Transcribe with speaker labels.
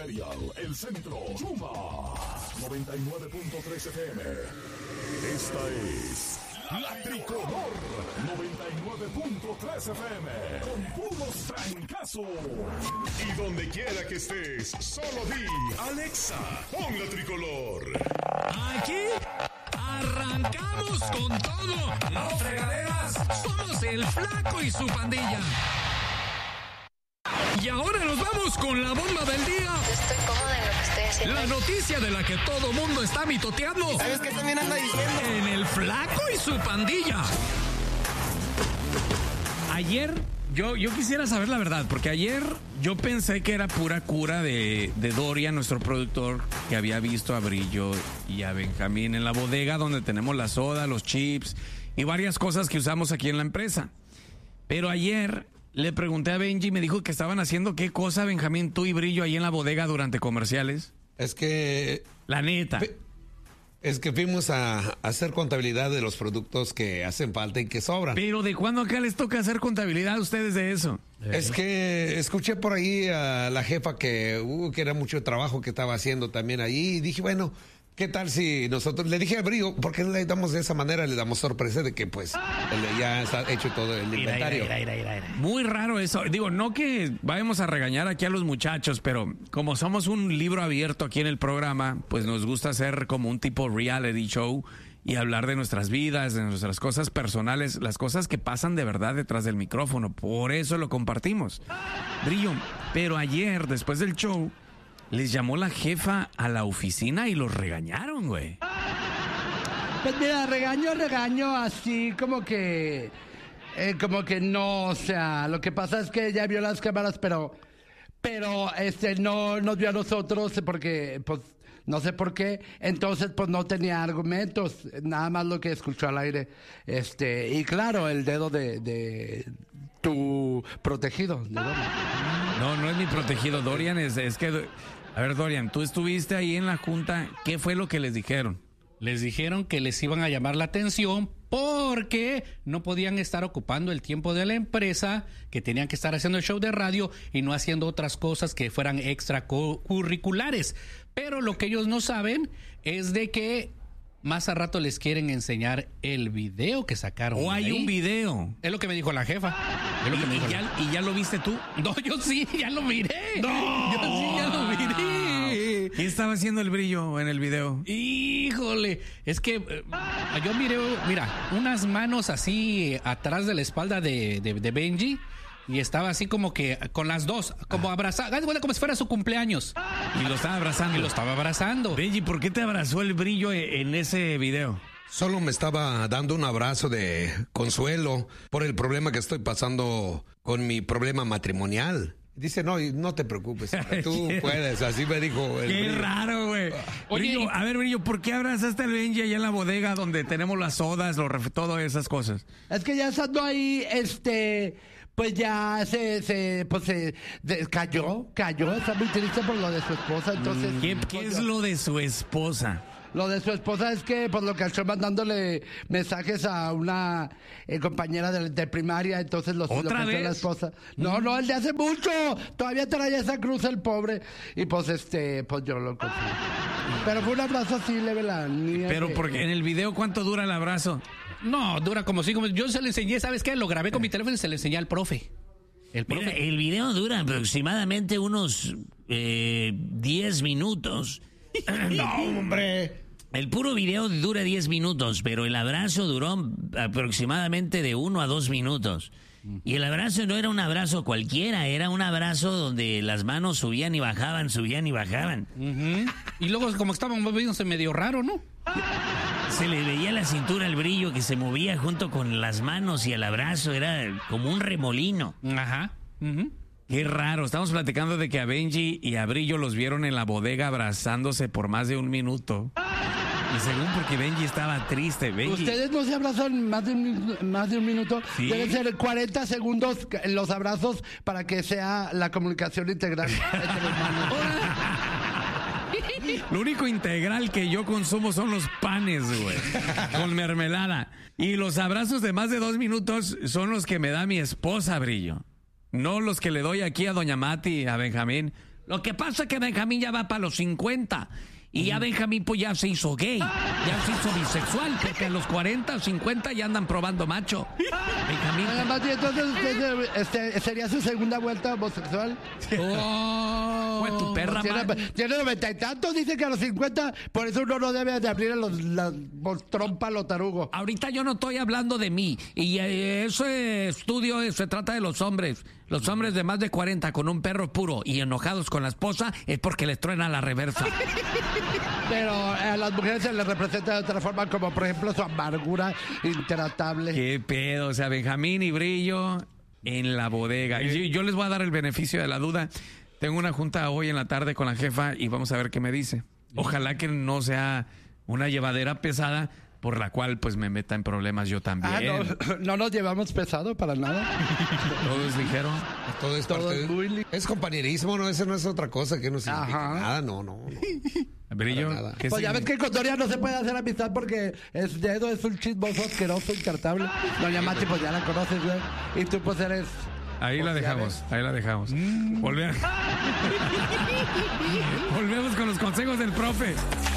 Speaker 1: Imperial, El Centro, Yuma, 99.3 FM. Esta es La Tricolor, 99.3 FM, con puros trancazos. Y donde quiera que estés, solo di, Alexa, pon La Tricolor.
Speaker 2: Aquí arrancamos con todo. No fregaderas, somos el Flaco y su pandilla. Y ahora nos vamos con la bomba del día.
Speaker 3: Yo estoy cómoda en lo que estoy haciendo.
Speaker 2: La noticia de la que todo mundo está mitoteando.
Speaker 4: ¿Sabes qué también anda diciendo?
Speaker 2: En el Flaco y su pandilla. Ayer, yo quisiera saber la verdad, porque ayer yo pensé que era pura cura de Dorian, nuestro productor, que había visto a Brillo y a Benjamín en la bodega donde tenemos la soda, los chips y varias cosas que usamos aquí en la empresa. Pero ayer le pregunté a Benji y me dijo que estaban haciendo qué cosa, Benjamín, tú y Brillo ahí en la bodega durante comerciales.
Speaker 4: Es que...
Speaker 2: La neta.
Speaker 4: Es que fuimos a hacer contabilidad de los productos que hacen falta y que sobran.
Speaker 2: Pero ¿de cuándo acá les toca hacer contabilidad a ustedes de eso?
Speaker 4: Es que escuché por ahí a la jefa que era mucho trabajo que estaba haciendo también ahí y dije, bueno, ¿qué tal si nosotros, le dije a Brillo, ¿por qué no le damos de esa manera? Le damos sorpresa de que pues ya está hecho todo el inventario.
Speaker 2: Muy raro eso. Digo, no que vayamos a regañar aquí a los muchachos, pero como somos un libro abierto aquí en el programa, pues nos gusta hacer como un tipo reality show y hablar de nuestras vidas, de nuestras cosas personales, las cosas que pasan de verdad detrás del micrófono. Por eso lo compartimos. Brillo, pero ayer, después del show, les llamó la jefa a la oficina y los regañaron, güey.
Speaker 5: Pues mira, regaño así como que no, o sea, lo que pasa es que ella vio las cámaras, pero no nos vio a nosotros porque, pues, no sé por qué, entonces pues no tenía argumentos, nada más lo que escuchó al aire, y claro, el dedo de tu protegido, de Dorian.
Speaker 2: No es mi protegido, Dorian, es que... A ver, Dorian, tú estuviste ahí en la junta, ¿qué fue lo que les dijeron?
Speaker 6: Les dijeron que les iban a llamar la atención porque no podían estar ocupando el tiempo de la empresa, que tenían que estar haciendo el show de radio y no haciendo otras cosas que fueran extracurriculares. Pero lo que ellos no saben es de que más a rato les quieren enseñar el video que sacaron.
Speaker 2: ¿O hay un video?
Speaker 6: Es lo que me dijo la jefa.
Speaker 2: ¿Y ya lo viste tú?
Speaker 6: No, yo sí, ya lo miré.
Speaker 2: ¡No!
Speaker 6: Yo sí, ya lo miré.
Speaker 2: ¿Qué estaba haciendo el Brillo en el video?
Speaker 6: Híjole, es que yo miré, mira, unas manos así atrás de la espalda de Benji. Y estaba así como que con las dos, como abrazado, como si fuera su cumpleaños.
Speaker 2: Y lo estaba abrazando.
Speaker 6: Y lo estaba abrazando.
Speaker 2: Benji, ¿por qué te abrazó el Brillo en ese video?
Speaker 4: Solo me estaba dando un abrazo de consuelo por el problema que estoy pasando con mi problema matrimonial. Dice, no te preocupes, tú puedes, así me dijo el
Speaker 2: Qué
Speaker 4: Brillo.
Speaker 2: raro, güey.
Speaker 6: Oye,
Speaker 2: a ver, Brillo, ¿por qué abrazaste al Benji allá en la bodega donde tenemos las sodas, todas esas cosas?
Speaker 5: Es que ya estando ahí, pues ya se cayó, está muy triste por lo de su esposa, entonces...
Speaker 2: ¿Qué es lo de su esposa?
Speaker 5: Lo de su esposa es que, por lo que estoy mandándole mensajes a una compañera de primaria, entonces
Speaker 2: ¿Otra vez?
Speaker 5: La esposa. No, el de hace mucho, todavía traía esa cruz el pobre, y pues pues yo lo conseguí. Pero fue un abrazo así leve la niña.
Speaker 2: Pero porque en el video, ¿cuánto dura el abrazo?
Speaker 6: No, dura como 5 minutos. Yo se lo enseñé, ¿sabes qué? Lo grabé con mi teléfono y se lo enseñé al profe.
Speaker 7: Mira, el video dura aproximadamente unos 10 minutos.
Speaker 4: No, hombre.
Speaker 7: El puro video dura 10 minutos, pero el abrazo duró aproximadamente de 1 a 2 minutos. Y el abrazo no era un abrazo cualquiera, era un abrazo donde las manos subían y bajaban.
Speaker 6: Y luego, como estaban moviéndose medio raro, ¿no?
Speaker 7: Se le veía la cintura al Brillo que se movía junto con las manos y el abrazo era como un remolino.
Speaker 6: Ajá.
Speaker 2: Qué raro, estamos platicando de que a Benji y a Brillo los vieron en la bodega abrazándose por más de 1 minuto. Y según porque Benji estaba triste, Benji.
Speaker 5: ¿Ustedes no se abrazan más de un minuto?
Speaker 2: ¿Sí?
Speaker 5: Deben ser 40 segundos los abrazos para que sea la comunicación integral entre hermanos.
Speaker 2: Lo único integral que yo consumo son los panes, güey, con mermelada. Y los abrazos de más de 2 minutos son los que me da mi esposa, Brillo. No los que le doy aquí a Doña Mati, a Benjamín. Lo que pasa es que Benjamín ya va para los 50. Y ya Benjamín pues ya se hizo gay, ya se hizo bisexual, porque a los 40 o 50 ya andan probando macho. Benjamín.
Speaker 5: Además, y entonces usted sería su segunda vuelta homosexual.
Speaker 2: Fue tu perra, man.
Speaker 5: Tiene 90 y tantos, dice que a los 50, por eso uno no debe de abrir la trompa a los tarugos.
Speaker 2: Ahorita yo no estoy hablando de mí. Y ese estudio se trata de los hombres. Los hombres de más de 40 con un perro puro y enojados con la esposa es porque les truena la reversa.
Speaker 5: Pero a las mujeres se les representa de otra forma, como por ejemplo su amargura intratable.
Speaker 2: Qué pedo, o sea, Benjamín y Brillo en la bodega. Y yo les voy a dar el beneficio de la duda. Tengo una junta hoy en la tarde con la jefa y vamos a ver qué me dice. Ojalá que no sea una llevadera pesada por la cual pues me meta en problemas yo también.
Speaker 5: No nos llevamos pesado para nada.
Speaker 2: Todos dijeron.
Speaker 4: Todo es parte es compañerismo, no, eso no es otra cosa que no significa
Speaker 5: Ajá.
Speaker 4: nada, no.
Speaker 2: Brillo, ¿qué
Speaker 5: Pues ya ves que con Doria no se puede hacer amistad porque Dedo es un chismoso asqueroso, incartable. Doña Mati, pues ya la conoces, güey. Y tú pues eres...
Speaker 2: Ahí la dejamos. Volvemos con los consejos del profe.